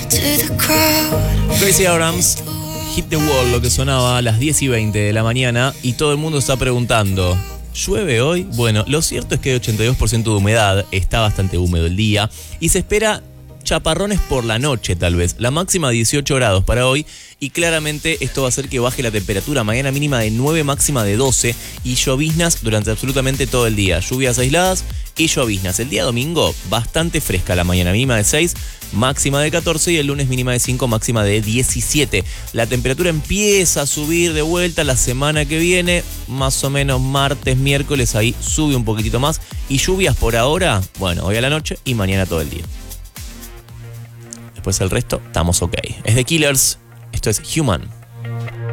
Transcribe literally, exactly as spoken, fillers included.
Gracie Abrams, Hit the Wall, lo que sonaba a las diez y veinte de la mañana, y todo el mundo está preguntando, ¿llueve hoy? Bueno, lo cierto es que hay ochenta y dos por ciento de humedad, está bastante húmedo el día, y se espera chaparrones por la noche tal vez. La máxima dieciocho grados para hoy, y claramente esto va a hacer que baje la temperatura. Mañana mínima de nueve, máxima de doce, y lloviznas durante absolutamente todo el día. Lluvias aisladas y lloviznas. El día domingo bastante fresca la mañana, mínima de seis, máxima de catorce, y el lunes mínima de cinco, máxima de diecisiete. La temperatura empieza a subir de vuelta la semana que viene, más o menos martes, miércoles, ahí sube un poquitito más. Y lluvias por ahora, bueno, hoy a la noche y mañana todo el día. Después el resto, estamos ok. Es de Killers, esto es Human.